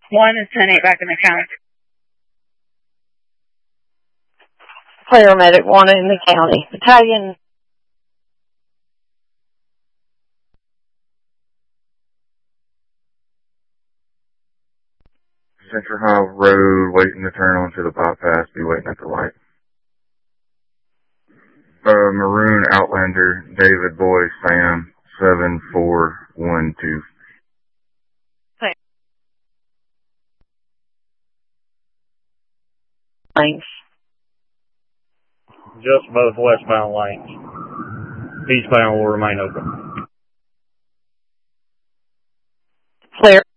1 is 10-8 back in the county. Paramedic 1 in the county. Battalion. Central High Road, waiting to turn onto the bypass, be waiting at the light. Maroon Outlander, David Boy, Sam, 7412. Lanes. Just both westbound lanes. Eastbound will remain open. Clear.